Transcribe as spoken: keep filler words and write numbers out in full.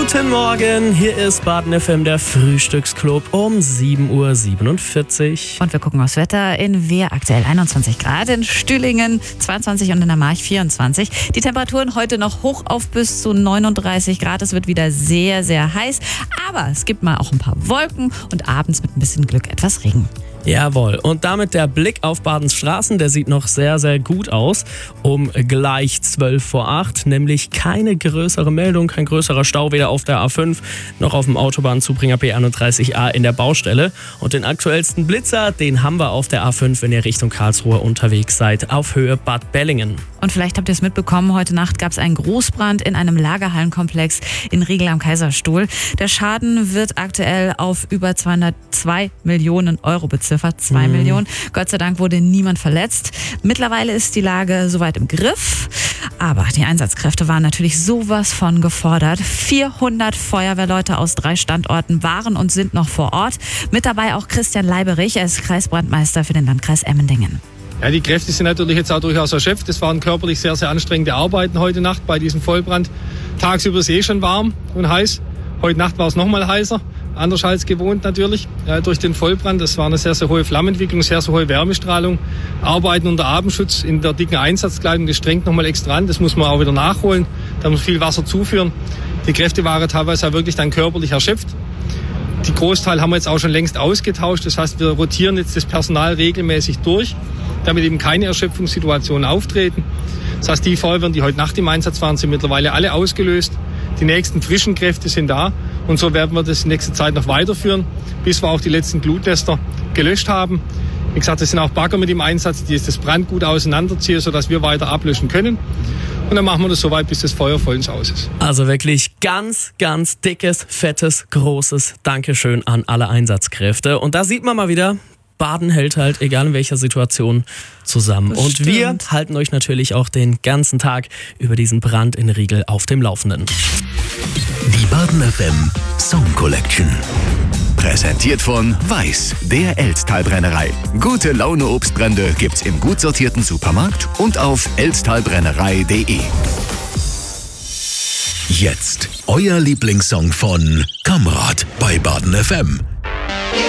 Guten Morgen, hier ist Baden F M, der Frühstücksclub um sieben Uhr siebenundvierzig. Und wir gucken aufs Wetter in Wehr, aktuell einundzwanzig Grad, in Stühlingen zweiundzwanzig und in der March vierundzwanzig. Die Temperaturen heute noch hoch auf bis zu neununddreißig Grad. Es wird wieder sehr, sehr heiß, aber es gibt mal auch ein paar Wolken und abends mit ein bisschen Glück etwas Regen. Jawohl, und damit der Blick auf Badens Straßen, der sieht noch sehr, sehr gut aus. Um gleich zwölf vor acht, nämlich keine größere Meldung, kein größerer Stau weder auf der A fünf noch auf dem Autobahnzubringer B einunddreißig A in der Baustelle. Und den aktuellsten Blitzer, den haben wir auf der A fünf, wenn ihr Richtung Karlsruhe unterwegs seid, auf Höhe Bad Bellingen. Und vielleicht habt ihr es mitbekommen, heute Nacht gab es einen Großbrand in einem Lagerhallenkomplex in Riegel am Kaiserstuhl. Der Schaden wird aktuell auf über zweihundertzwei Millionen Euro beziffert. Zwei mhm. Millionen. Gott sei Dank wurde niemand verletzt. Mittlerweile ist die Lage soweit im Griff. Aber die Einsatzkräfte waren natürlich sowas von gefordert. vierhundert Feuerwehrleute aus drei Standorten waren und sind noch vor Ort. Mit dabei auch Christian Leiberich, er ist Kreisbrandmeister für den Landkreis Emmendingen. Ja, die Kräfte sind natürlich jetzt auch durchaus erschöpft. Es waren körperlich sehr, sehr anstrengende Arbeiten heute Nacht bei diesem Vollbrand. Tagsüber ist es eh schon warm und heiß. Heute Nacht war es noch mal heißer. Anders als gewohnt natürlich, ja, durch den Vollbrand. Das war eine sehr, sehr hohe Flammenentwicklung, sehr, sehr hohe Wärmestrahlung. Arbeiten unter Atemschutz in der dicken Einsatzkleidung, das strengt nochmal extra an. Das muss man auch wieder nachholen. Da muss viel Wasser zuführen. Die Kräfte waren teilweise auch wirklich dann körperlich erschöpft. Die Großteil haben wir jetzt auch schon längst ausgetauscht. Das heißt, wir rotieren jetzt das Personal regelmäßig durch, damit eben keine Erschöpfungssituationen auftreten. Das heißt, die Feuerwehren, die heute Nacht im Einsatz waren, sind mittlerweile alle ausgelöst. Die nächsten frischen Kräfte sind da und so werden wir das in nächster Zeit noch weiterführen, bis wir auch die letzten Glutnester gelöscht haben. Wie gesagt, es sind auch Bagger mit im Einsatz, die das Brandgut auseinanderziehen, sodass wir weiter ablöschen können. Und dann machen wir das so weit, bis das Feuer voll ins Haus ist. Also wirklich ganz, ganz dickes, fettes, großes Dankeschön an alle Einsatzkräfte. Und da sieht man mal wieder, Baden hält halt, egal in welcher Situation, zusammen. Das und stimmt. wir halten euch natürlich auch den ganzen Tag über diesen Brand in Riegel auf dem Laufenden. Die Baden F M Song Collection. Präsentiert von Weiß, der Elztal-Brennerei. Gute Laune Obstbrände gibt's im gut sortierten Supermarkt und auf elztalbrennerei punkt de. Jetzt euer Lieblingssong von Kamrat bei Baden F M.